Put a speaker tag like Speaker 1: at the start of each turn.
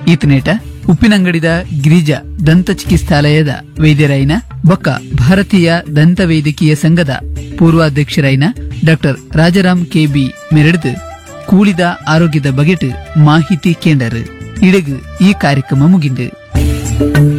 Speaker 1: ಈತನೇಟ ಉಪ್ಪಿನಂಗಡಿದ ಗಿರಿಜಾ ದಂತ ಚಿಕಿತ್ಸಾಲಯದ ವೈದ್ಯರಾಯಿನ ಬೊಕ್ಕ ಭಾರತೀಯ ದಂತ ವೈದ್ಯಕೀಯ ಸಂಘದ ಪೂರ್ವಾಧ್ಯಕ್ಷರಾಯಿನ ಡಾಕ್ಟರ್ ರಾಜಾರಾಮ್ ಕೆಬಿ ಮೆರೆಡ್ದು ಕೂಳಿದ ಆರೋಗ್ಯದ ಬಗೆಟ್ ಮಾಹಿತಿ ಕೇಂದ್ರ ಇಡಗು ಈ ಕಾರ್ಯಕ್ರಮ ಮುಗಿಂದು.